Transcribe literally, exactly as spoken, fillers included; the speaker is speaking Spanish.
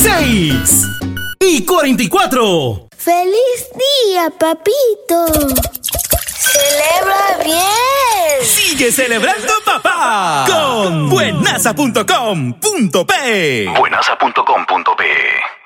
seis y cuarenta y cuatro. ¡Feliz día, papito! ¡Celebra bien! ¡Sigue celebrando, papá! Con buenaza punto com punto pe. buenaza punto com punto pe